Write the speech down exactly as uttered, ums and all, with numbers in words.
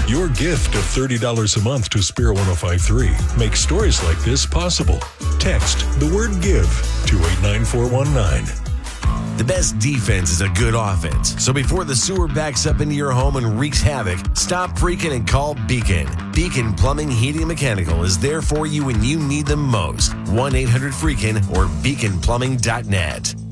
Your gift of thirty dollars a month to Spirit one oh five point three makes stories like this possible. Text the word GIVE to eight nine four one nine. The best defense is a good offense. So before the sewer backs up into your home and wreaks havoc, stop freaking and call Beacon. Beacon Plumbing, Heating, and Mechanical is there for you when you need them most. one eight hundred freakin or beacon plumbing dot net.